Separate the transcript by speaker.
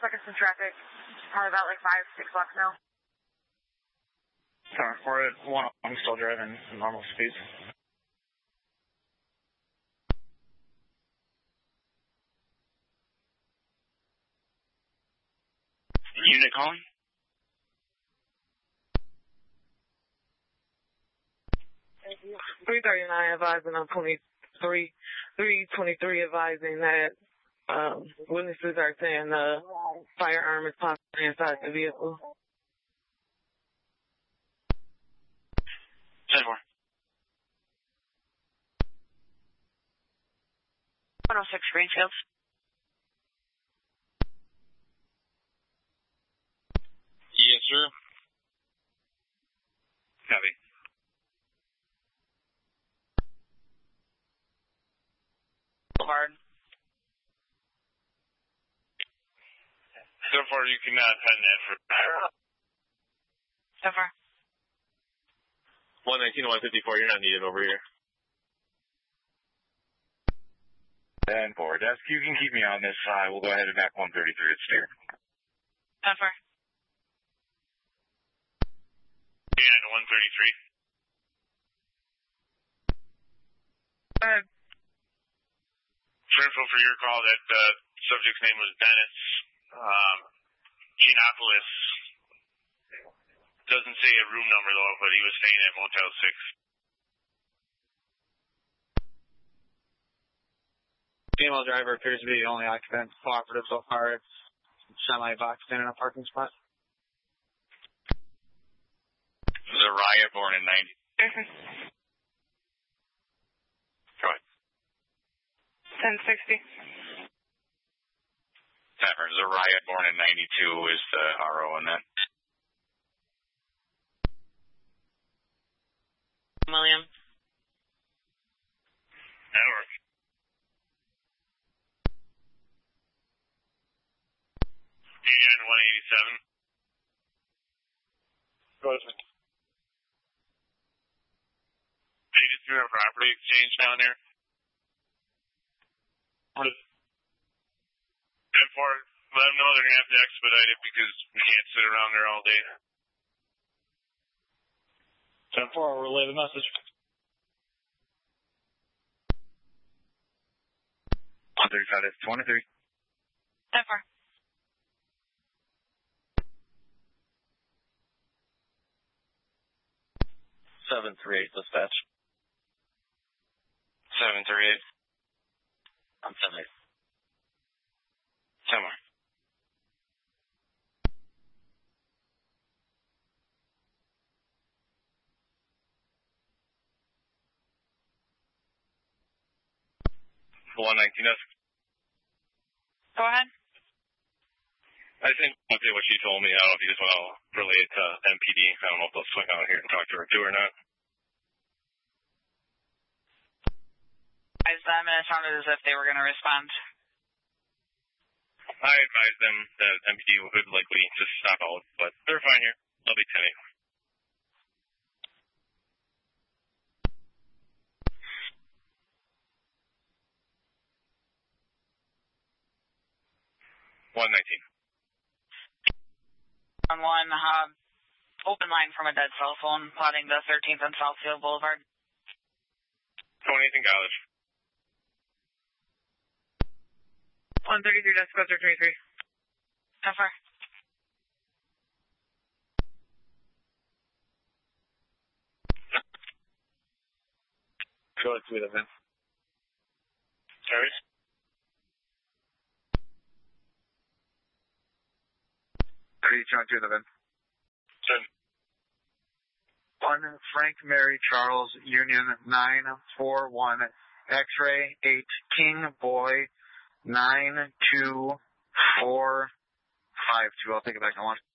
Speaker 1: stuck in some traffic. Probably about like 5-6 blocks now.
Speaker 2: We're at 1. I'm still driving normal speeds.
Speaker 3: Unit calling?
Speaker 4: Thank you. 339 advising on 323 advising that witnesses are saying the firearm is possibly inside the vehicle.
Speaker 3: 10-4.
Speaker 1: 106 Greenfields.
Speaker 3: Yes, sir. Copy.
Speaker 1: Boulevard.
Speaker 3: So far, you cannot head in that for.
Speaker 1: So far.
Speaker 3: 119 to 154, you're not needed over here.
Speaker 2: 10-4. Desk, you can keep me on this side. We'll go ahead and back 133 at steer.
Speaker 1: So far.
Speaker 3: Yeah, to 133.
Speaker 1: Go ahead.
Speaker 3: For info for your call, that subject's name was Dennis Giannopoulos. Doesn't say a room number, though, but he was staying at Motel 6.
Speaker 2: Female driver appears to be the only occupant cooperative so far. It's semi-boxed in a parking spot.
Speaker 3: Zariah, born in 90. Go ahead.
Speaker 1: 1060.
Speaker 3: Tavern, Zariah, born in 92, is the RO in that.
Speaker 1: William.
Speaker 3: That works. DN 187.
Speaker 2: Go ahead.
Speaker 3: They just do a property exchange down there.
Speaker 2: What is it?
Speaker 3: And for let them know they're going to have to expedite it because we can't sit around there all day.
Speaker 2: 10-4, I'll relay the message. 135 is 23.
Speaker 1: 10-4.
Speaker 2: 738 dispatch.
Speaker 3: 738.
Speaker 2: I'm 78.
Speaker 3: 10 more.
Speaker 1: Go ahead.
Speaker 3: I think I'll do what she told me. I don't know if you just want to relay it to MPD. I don't know if they'll swing out here and talk to her too or not.
Speaker 1: Guys, I'm going to sound as if they were going to respond.
Speaker 3: I advised them that MPD would likely just stop out, but they're fine here. They'll be 10-8.
Speaker 1: On one, open line from a dead cell phone, plotting the 13th and Southfield Boulevard.
Speaker 3: 20th and College.
Speaker 1: 133, that's closer 23. How far?
Speaker 2: Go to the event.
Speaker 3: Sorry?
Speaker 2: Trying to the event.
Speaker 3: 10.
Speaker 2: 1 Frank Mary Charles Union 941 X-ray 8 King Boy 92452. I'll take it back on 1.